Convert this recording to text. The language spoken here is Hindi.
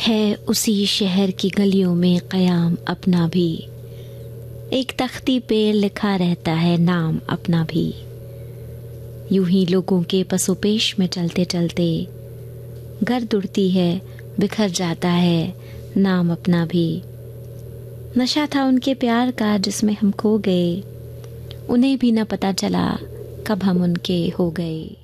है उसी शहर की गलियों में क़याम अपना भी, एक तख्ती पे लिखा रहता है नाम अपना भी। यूं ही लोगों के पसोपेश में चलते चलते गर्द उड़ती है, बिखर जाता है नाम अपना भी। नशा था उनके प्यार का जिसमें हम खो गए, उन्हें भी न पता चला कब हम उनके हो गए।